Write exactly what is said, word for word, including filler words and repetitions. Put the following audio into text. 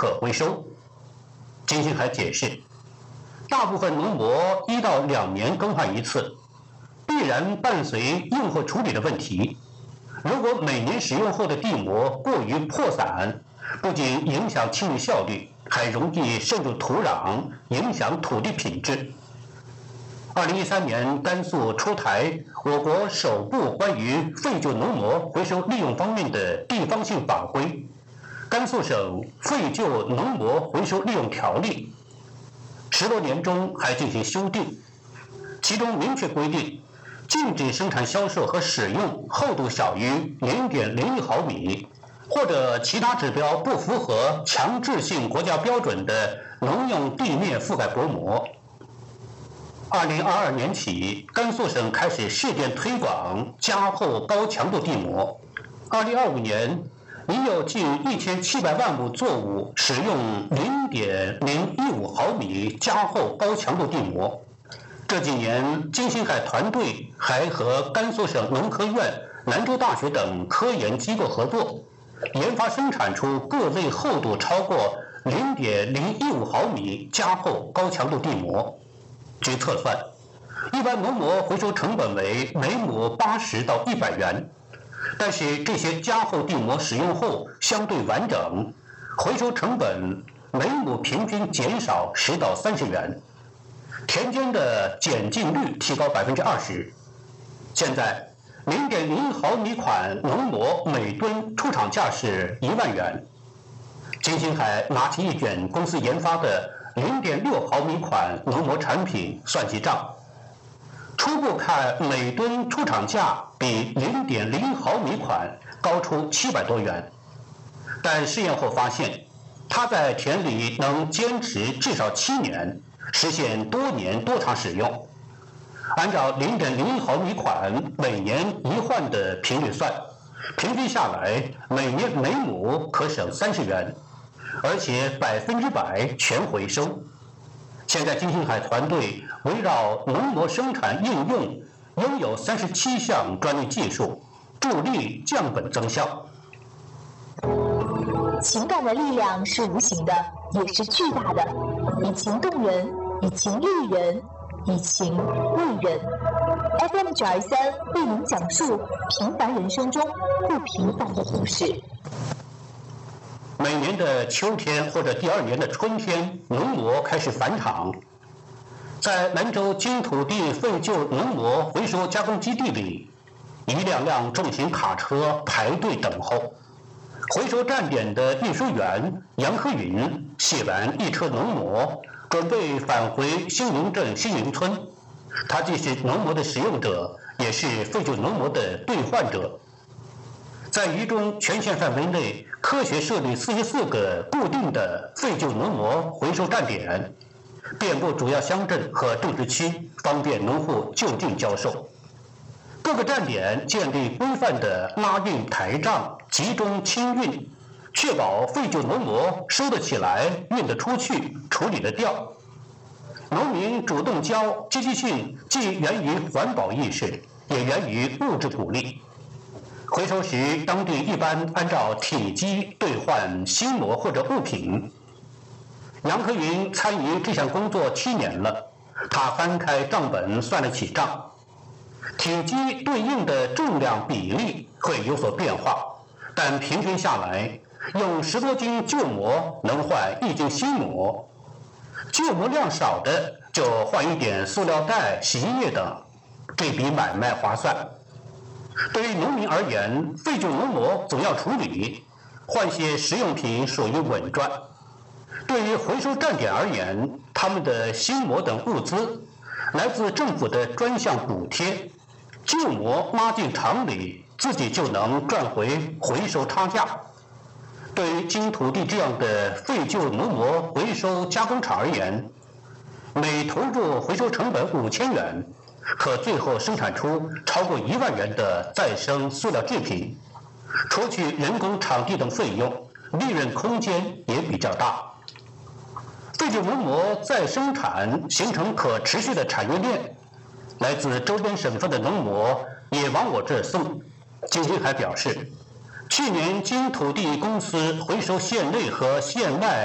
可回收。金星海解释，大部分农膜一到两年更换一次，必然伴随用后处理的问题。如果每年使用后的地膜过于破散，不仅影响清理效率，还容易渗入土壤，影响土地品质。二零一三年，甘肃出台我国首部关于废旧农膜回收利用方面的地方性法规《甘肃省废旧农膜回收利用条例》，十多年中还进行修订，其中明确规定，禁止生产、销售和使用厚度小于 零点零一毫米或者其他指标不符合强制性国家标准的农用地面覆盖薄膜。二零二二年起，甘肃省开始试点推广加厚高强度地膜。二零二五年，已有近一千七百万亩作物使用 零点零一五毫米加厚高强度地膜。这几年，金星海团队还和甘肃省农科院、兰州大学等科研机构合作，研发生产出各类厚度超过 零点零一五毫米加厚高强度地膜。据测算，一般农膜回收成本为每亩八十到一百元，但是这些加厚地膜使用后相对完整，回收成本每亩平均减少十到三十元，田间的减净率提高百分之二十。现在 零点零一毫米款农膜每吨出厂价是一万元。金星海拿起一卷公司研发的 零点六毫米款农膜产品算起账，初步看每吨出厂价比 零点零一毫米款高出七百多元，但试验后发现，它在田里能坚持至少七年，实现多年多场使用。按照 零点零一毫米款每年一换的频率算，平均下来每年每亩可省三十元，而且百分之百全回收。现在金星海团队围绕农膜生产应用，拥有三十七项专利技术，助力降本增效。 情感的力量是无形的，也是巨大的，以情动人，以情立人，以情为人。F M 九二三为您讲述平凡人生中不平凡的故事。 每年的秋天或者第二年的春天，农膜开始返场。在兰州金土地废旧农膜回收加工基地里，一辆辆重型卡车排队等候。回收站点的运输员杨科云卸完一车农膜，准备返回兴宁镇兴宁村。他既是农膜的使用者，也是废旧农膜的兑换者。在渝中全县范围内，科学设立四十四个固定的废旧农膜回收站点，遍布主要乡镇和种植区，方便农户就近交售。各个站点建立规范的拉运台账，集中清运，确保废旧农膜收得起来、运得出去、处理得掉。农民主动交、积极性既源于环保意识，也源于物质鼓励。回收时，当地一般按照体积兑换新膜或者物品。杨科云参与这项工作七年了，他翻开账本算了起账。体积对应的重量比例会有所变化，但平均下来，用十多斤旧膜能换一斤新膜。旧膜量少的就换一点塑料袋、洗衣液等，这笔买卖划算。对于农民而言，废旧农膜总要处理，换些实用品属于稳赚。对于回收站点而言，他们的新膜等物资来自政府的专项补贴，旧膜拉进厂里，自己就能赚回回收差价。对于金土地这样的废旧农膜回收加工厂而言，每投入回收成本五千元，可最后生产出超过一万元的再生塑料制品，除去人工、场地等费用，利润空间也比较大。废旧农膜再生产形成可持续的产业链，来自周边省份的农膜也往我这儿送。金星海表示，去年经土地公司回收县内和县外